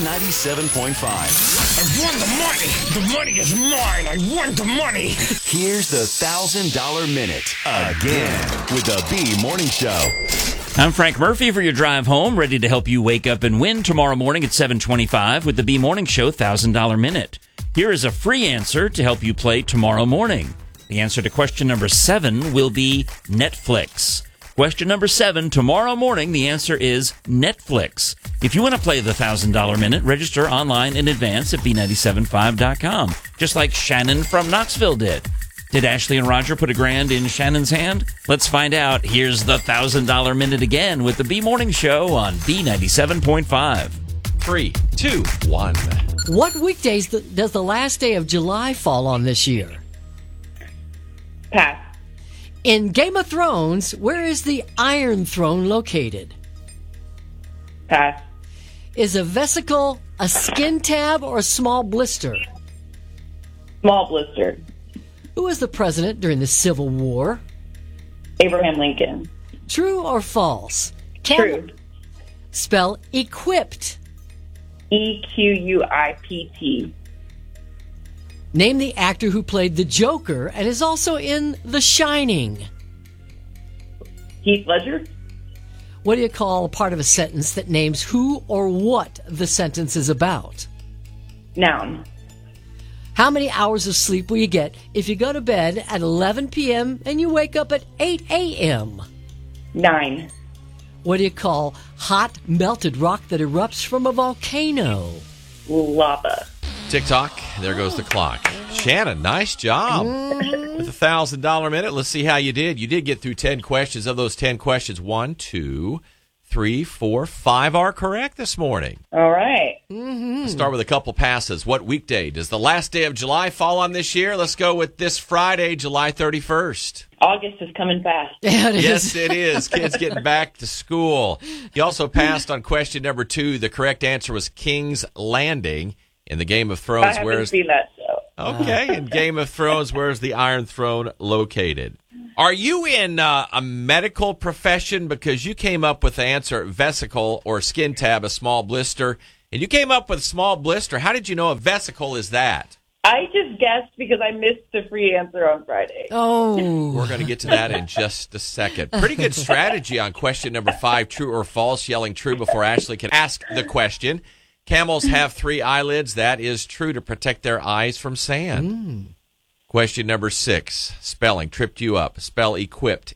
B97.5. I won the money. The money is mine. I won the money. Here's the $1,000 Minute. Again, with the B Morning Show. I'm Frank Murphy for your drive home, ready to help you wake up and win tomorrow morning at 7:25 with the B Morning Show $1,000 Minute. Here is a free answer to help you play tomorrow morning. The answer to question number 7 will be Netflix. Question number 7, tomorrow morning, the answer is Netflix. If you want to play the $1,000 Minute, register online in advance at B975.com, just like Shannon from Knoxville did. Did Ashley and Roger put $1,000 in Shannon's hand? Let's find out. Here's the $1,000 Minute again with the B Morning Show on B97.5. 3, 2, 1. What weekdays does the last day of July fall on this year? Pass. In Game of Thrones, where is the Iron Throne located? Pass. Is a vesicle a skin tab or a small blister? Small blister. Who was the president during the Civil War? Abraham Lincoln. True or false? True. Spell equipped. EQUIPT. Name the actor who played the Joker and is also in The Shining. Heath Ledger. What do you call a part of a sentence that names who or what the sentence is about? Noun. How many hours of sleep will you get if you go to bed at 11 p.m. and you wake up at 8 a.m.? 9. What do you call hot, melted rock that erupts from a volcano? Lava. TikTok, there goes the clock. Shannon, nice job with the $1,000 Minute. Let's see how you did. You did get through 10 questions. Of those 10 questions, 1, 2, 3, 4, 5 are correct this morning. All right. Let's start with a couple passes. What weekday does the last day of July fall on this year? Let's go with this Friday, July 31st. August is coming fast. Yeah, it is. Yes, it is. Kids getting back to school. You also passed on question number 2. The correct answer was King's Landing. In the Game of Thrones, I haven't seen that show. Okay, in Game of Thrones, where's the Iron Throne located? Are you in a medical profession? Because you came up with the answer vesicle or skin tab, a small blister, and you came up with small blister. How did you know a vesicle is that? I just guessed because I missed the free answer on Friday. Oh. We're going to get to that in just a second. Pretty good strategy on question number 5, true or false, yelling true before Ashley can ask the question. Camels have 3 eyelids. That is true to protect their eyes from sand. Question number 6. Spelling tripped you up. Spell equipped.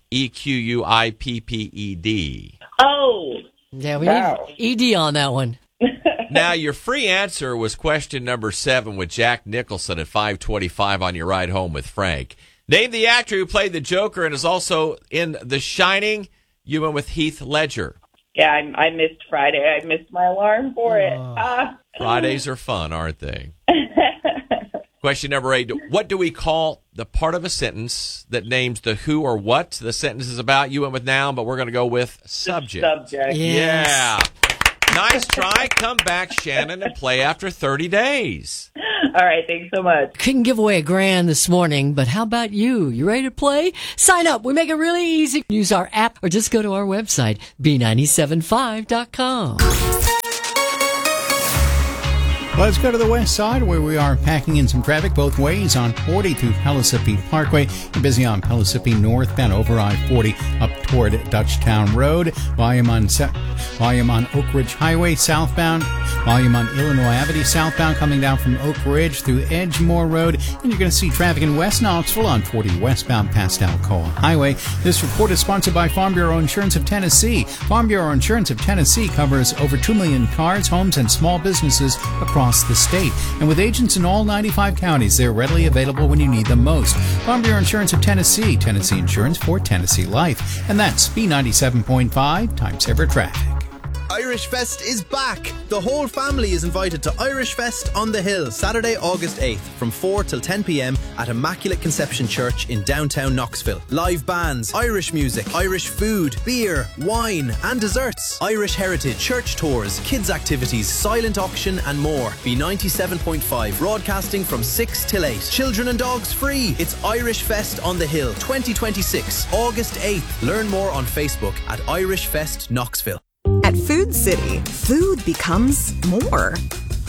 EQUIPPED. Oh. Yeah, we Wow. need ED on that one. Now, your free answer was question number 7 with Jack Nicholson at 5:25 on your ride home with Frank. Name the actor who played the Joker and is also in The Shining. You went with Heath Ledger. Yeah, I missed Friday. I missed my alarm for it. Fridays are fun, aren't they? Question number 8. What do we call the part of a sentence that names the who or what the sentence is about? You went with noun, but we're going to go with subject. Subject. Yes. Yeah. Nice try. Come back, Shannon, and play after 30 days. All right, thanks so much. Couldn't give away $1,000 this morning, but how about you? You ready to play? Sign up. We make it really easy. Use our app or just go to our website, B975.com. Let's go to the west side where we are packing in some traffic both ways on 40 through Pellissippi Parkway. You're busy on Pellissippi northbound over I-40 up toward Dutchtown Road. Volume on Oak Ridge Highway southbound. Volume on Illinois Avenue southbound coming down from Oak Ridge through Edgemore Road. And you're going to see traffic in West Knoxville on 40 westbound past Alcoa Highway. This report is sponsored by Farm Bureau Insurance of Tennessee. Farm Bureau Insurance of Tennessee covers over 2 million cars, homes, and small businesses across the state. And with agents in all 95 counties, they're readily available when you need them most. Farm Bureau Insurance of Tennessee. Tennessee Insurance for Tennessee Life. And that's B97.5 Times Ever Traffic. Irish Fest is back. The whole family is invited to Irish Fest on the Hill, Saturday, August 8th, from 4 till 10 p.m. at Immaculate Conception Church in downtown Knoxville. Live bands, Irish music, Irish food, beer, wine, and desserts, Irish heritage, church tours, kids activities, silent auction, and more. B97.5, broadcasting from 6 till 8. Children and dogs free. It's Irish Fest on the Hill 2026, August 8th. Learn more on Facebook at Irish Fest Knoxville. At Food City, food becomes more.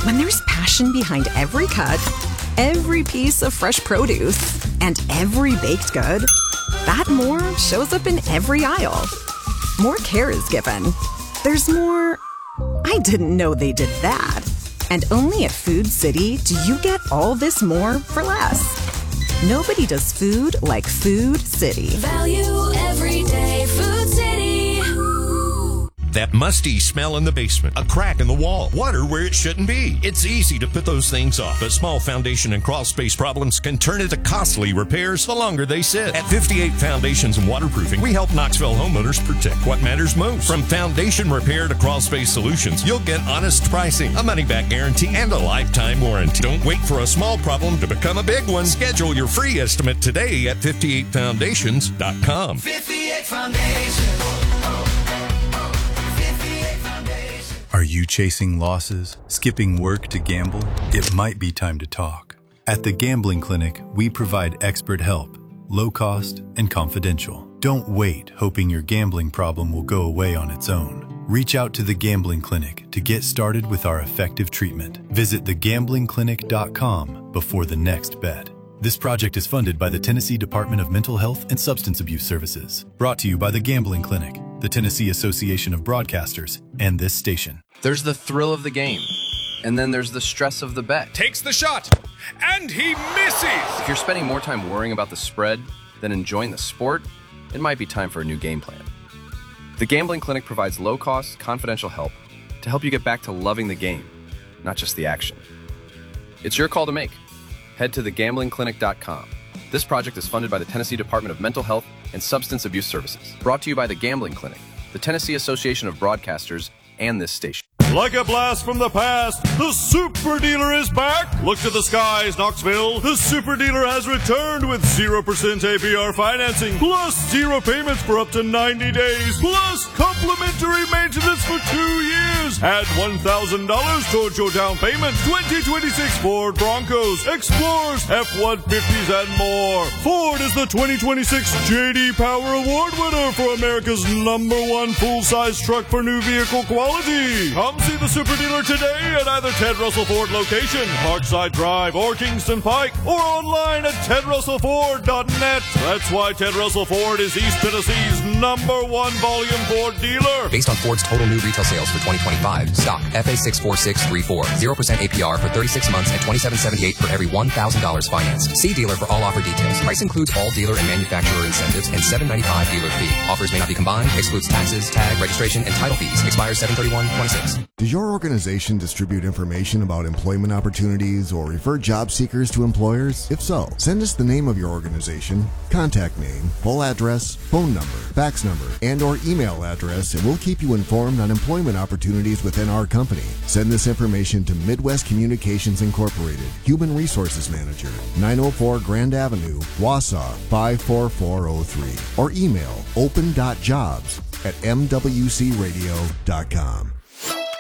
When there's passion behind every cut, every piece of fresh produce, and every baked good, that more shows up in every aisle. More care is given. There's more, I didn't know they did that. And only at Food City do you get all this more for less. Nobody does food like Food City. Value every day, Food City. That musty smell in the basement, a crack in the wall, water where it shouldn't be. It's easy to put those things off, but small foundation and crawl space problems can turn into costly repairs the longer they sit. At 58 Foundations and Waterproofing, we help Knoxville homeowners protect what matters most. From foundation repair to crawl space solutions, you'll get honest pricing, a money-back guarantee, and a lifetime warranty. Don't wait for a small problem to become a big one. Schedule your free estimate today at 58foundations.com. 58 Foundations. Are you chasing losses, skipping work to gamble? It might be time to talk. At the Gambling Clinic, we provide expert help, low cost and confidential. Don't wait hoping your gambling problem will go away on its own. Reach out to the Gambling Clinic to get started with our effective treatment. Visit thegamblingclinic.com before the next bet. This project is funded by the Tennessee Department of Mental Health and Substance Abuse Services. Brought to you by the Gambling Clinic, the Tennessee Association of Broadcasters, and this station. There's the thrill of the game, and then there's the stress of the bet. Takes the shot, and he misses! If you're spending more time worrying about the spread than enjoying the sport, it might be time for a new game plan. The Gambling Clinic provides low-cost, confidential help to help you get back to loving the game, not just the action. It's your call to make. Head to thegamblingclinic.com. This project is funded by the Tennessee Department of Mental Health and Substance Abuse Services. Brought to you by the Gambling Clinic, the Tennessee Association of Broadcasters, and this station. Like a blast from the past, the Super Dealer is back! Look to the skies, Knoxville! The Super Dealer has returned with 0% APR financing, plus 0 payments for up to 90 days, plus complimentary maintenance for 2 years! Add $1,000 towards your down payment. 2026 Ford Broncos, Explorers, F-150s, and more. Ford is the 2026 J.D. Power Award winner for America's #1 full-size truck for new vehicle quality. Come see the Super Dealer today at either Ted Russell Ford location, Parkside Drive, or Kingston Pike, or online at tedrussellford.net. That's why Ted Russell Ford is East Tennessee's #1 volume Ford dealer. Based on Ford's total new retail sales for 2025, stock FA64634, 0% APR for 36 months at $27.78 for every $1,000 financed. See dealer for all offer details. Price includes all dealer and manufacturer incentives and $7.95 dealer fee. Offers may not be combined, excludes taxes, tag, registration, and title fees. Expires 7/31/26. Does your organization distribute information about employment opportunities or refer job seekers to employers? If so, send us the name of your organization, contact name, full address, phone number, fax number, and or email address, and we'll keep you informed on employment opportunities within our company. Send this information to Midwest Communications Incorporated, Human Resources Manager, 904 Grand Avenue, Wausau 54403, or email open.jobs@mwcradio.com.